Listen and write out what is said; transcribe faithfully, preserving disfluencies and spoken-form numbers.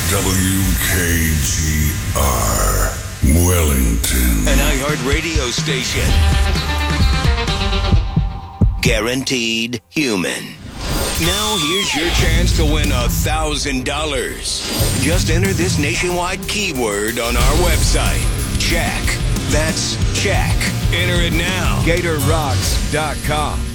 W K G R, Wellington. An iHeart radio station. Guaranteed human. Now here's your chance to win a thousand dollars. Just enter this nationwide keyword on our website. Check. That's check. Enter it now. Gator Rocks dot com.